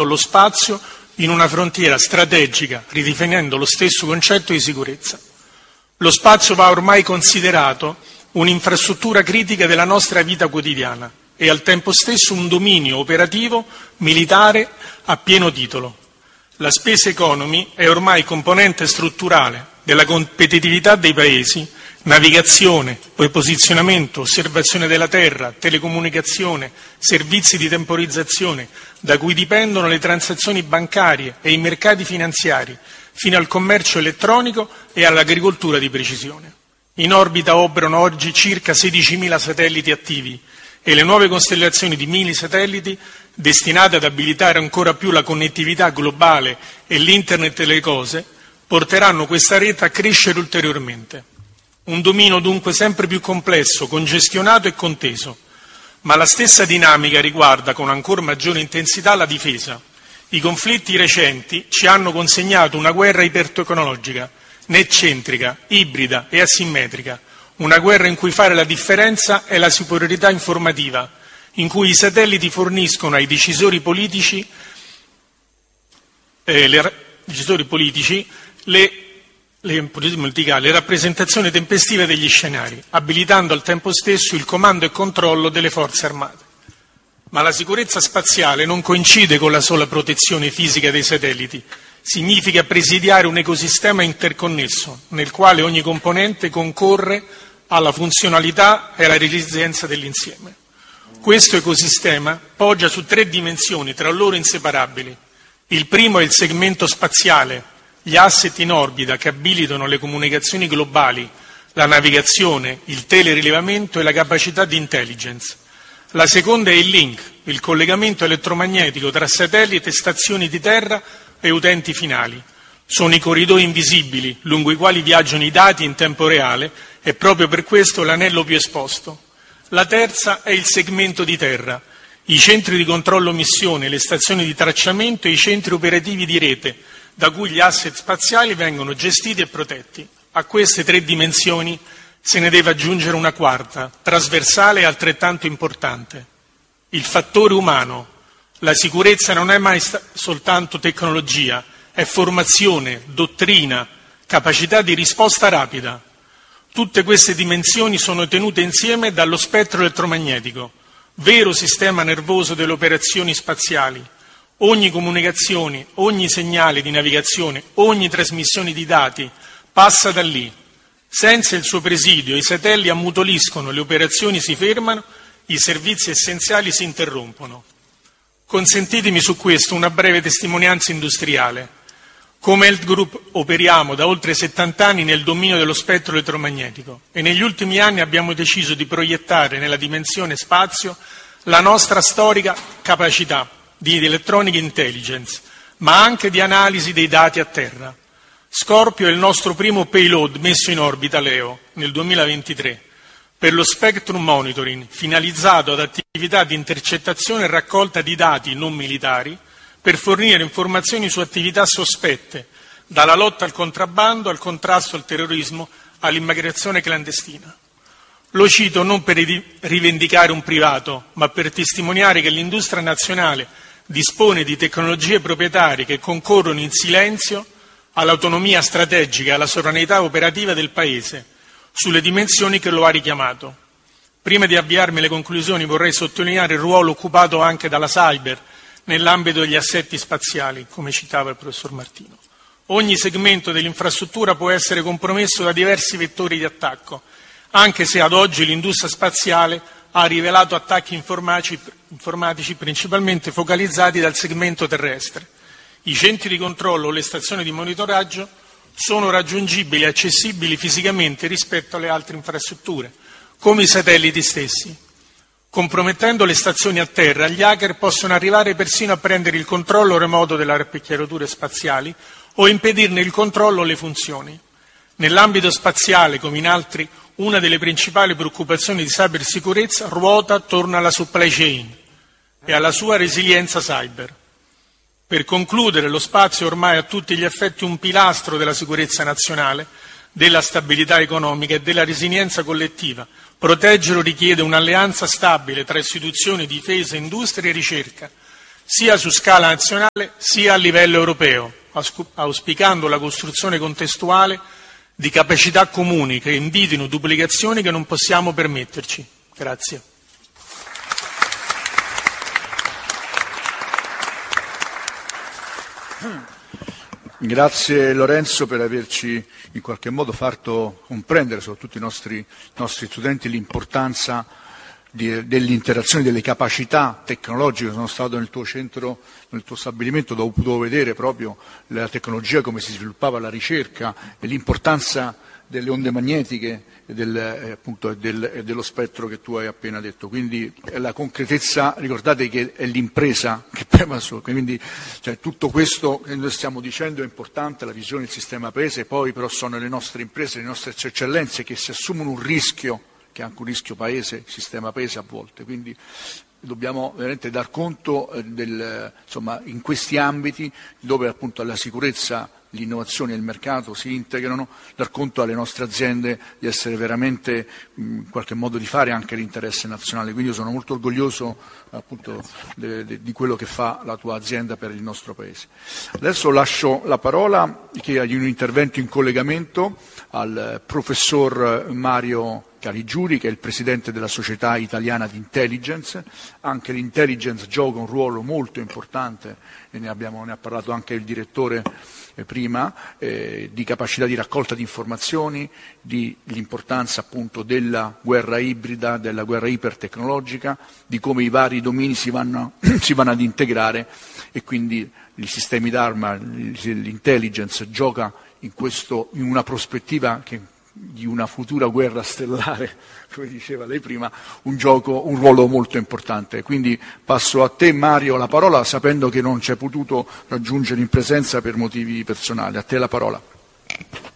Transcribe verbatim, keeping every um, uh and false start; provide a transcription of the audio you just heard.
lo spazio in una frontiera strategica, ridefinendo lo stesso concetto di sicurezza. Lo spazio va ormai considerato un'infrastruttura critica della nostra vita quotidiana e al tempo stesso un dominio operativo militare a pieno titolo. La space economy è ormai componente strutturale della competitività dei paesi, navigazione, poi posizionamento, osservazione della terra, telecomunicazione, servizi di temporizzazione, da cui dipendono le transazioni bancarie e i mercati finanziari, fino al commercio elettronico e all'agricoltura di precisione. In orbita operano oggi circa sedicimila satelliti attivi e le nuove costellazioni di mini satelliti destinate ad abilitare ancora più la connettività globale e l'internet delle cose porteranno questa rete a crescere ulteriormente. Un dominio dunque sempre più complesso, congestionato e conteso, ma la stessa dinamica riguarda con ancora maggiore intensità la difesa. I conflitti recenti ci hanno consegnato una guerra ipertecnologica, netcentrica, ibrida e asimmetrica, una guerra in cui fare la differenza è la superiorità informativa, in cui i satelliti forniscono ai decisori politici, eh, le, decisori politici le, le, le rappresentazioni tempestive degli scenari, abilitando al tempo stesso il comando e controllo delle forze armate. Ma la sicurezza spaziale non coincide con la sola protezione fisica dei satelliti, significa presidiare un ecosistema interconnesso, nel quale ogni componente concorre alla funzionalità e alla resilienza dell'insieme. Questo ecosistema poggia su tre dimensioni tra loro inseparabili. Il primo è il segmento spaziale, gli asset in orbita che abilitano le comunicazioni globali, la navigazione, il telerilevamento e la capacità di intelligence. La seconda è il link, il collegamento elettromagnetico tra satellite e stazioni di terra e utenti finali. Sono i corridoi invisibili lungo i quali viaggiano i dati in tempo reale e proprio per questo l'anello più esposto. La terza è il segmento di terra, i centri di controllo missione, le stazioni di tracciamento e i centri operativi di rete, da cui gli asset spaziali vengono gestiti e protetti. A queste tre dimensioni se ne deve aggiungere una quarta, trasversale e altrettanto importante: il fattore umano. La sicurezza non è mai sta- soltanto tecnologia, è formazione, dottrina, capacità di risposta rapida. Tutte queste dimensioni sono tenute insieme dallo spettro elettromagnetico, vero sistema nervoso delle operazioni spaziali. Ogni comunicazione, ogni segnale di navigazione, ogni trasmissione di dati passa da lì. Senza il suo presidio i satelliti ammutoliscono, le operazioni si fermano, i servizi essenziali si interrompono. Consentitemi su questo una breve testimonianza industriale. Come Health Group operiamo da oltre settanta anni nel dominio dello spettro elettromagnetico e negli ultimi anni abbiamo deciso di proiettare nella dimensione spazio la nostra storica capacità di electronic intelligence, ma anche di analisi dei dati a terra. Scorpio è il nostro primo payload messo in orbita Leo nel duemilaventitré per lo spectrum monitoring, finalizzato ad attività di intercettazione e raccolta di dati non militari per fornire informazioni su attività sospette, dalla lotta al contrabbando al contrasto al terrorismo all'immigrazione clandestina. Lo cito non per rivendicare un privato, ma per testimoniare che l'industria nazionale dispone di tecnologie proprietarie che concorrono in silenzio all'autonomia strategica e alla sovranità operativa del Paese, sulle dimensioni che lo ha richiamato. Prima di avviarmi alle conclusioni vorrei sottolineare il ruolo occupato anche dalla cyber nell'ambito degli assetti spaziali, come citava il professor Martino. Ogni segmento dell'infrastruttura può essere compromesso da diversi vettori di attacco, anche se ad oggi l'industria spaziale ha rivelato attacchi informatici, informatici principalmente focalizzati dal segmento terrestre. I centri di controllo o le stazioni di monitoraggio sono raggiungibili e accessibili fisicamente rispetto alle altre infrastrutture, come i satelliti stessi. Compromettendo le stazioni a terra, gli hacker possono arrivare persino a prendere il controllo remoto delle apparecchiature spaziali o impedirne il controllo o le funzioni. Nell'ambito spaziale, come in altri, una delle principali preoccupazioni di cybersicurezza ruota attorno alla supply chain e alla sua resilienza cyber. Per concludere, lo spazio è ormai a tutti gli effetti un pilastro della sicurezza nazionale, della stabilità economica e della resilienza collettiva. Proteggerlo richiede un'alleanza stabile tra istituzioni, difesa, industria e ricerca. sia su scala nazionale sia a livello europeo, auspicando la costruzione contestuale di capacità comuni che invitino duplicazioni che non possiamo permetterci. Grazie. Grazie Lorenzo per averci in qualche modo fatto comprendere, soprattutto i nostri, i nostri studenti, l'importanza di, dell'interazione, delle capacità tecnologiche. Sono stato nel tuo centro, nel tuo stabilimento, dove ho potuto vedere proprio la tecnologia, come si sviluppava la ricerca e l'importanza delle onde magnetiche e del, eh, appunto, del, dello spettro che tu hai appena detto. Quindi la concretezza, ricordate che è l'impresa che prema su, quindi cioè, tutto questo che noi stiamo dicendo è importante, la visione del sistema paese, poi però sono le nostre imprese, le nostre eccellenze che si assumono un rischio, che è anche un rischio paese, sistema paese a volte. Quindi dobbiamo veramente dar conto del, insomma, in questi ambiti dove appunto la sicurezza, l'innovazione e il mercato si integrano, dar conto alle nostre aziende di essere veramente in qualche modo di fare anche l'interesse nazionale. Quindi io sono molto orgoglioso appunto de, de, di quello che fa la tua azienda per il nostro Paese. Adesso lascio la parola, che ha un intervento in collegamento, al professor Mario Caligiuri, che è il presidente della Società Italiana di Intelligence. Anche l'intelligence gioca un ruolo molto importante, e ne, abbiamo, ne ha parlato anche il direttore eh, prima, eh, di capacità di raccolta di informazioni, di l'importanza appunto della guerra ibrida, della guerra ipertecnologica, di come i vari domini si vanno, si vanno ad integrare, e quindi i sistemi d'arma, l'intelligence gioca in, questo, in una prospettiva che di una futura guerra stellare, come diceva lei prima, un gioco, un ruolo molto importante. Quindi passo a te Mario la parola, sapendo che non ci hai potuto raggiungere in presenza per motivi personali. A te la parola.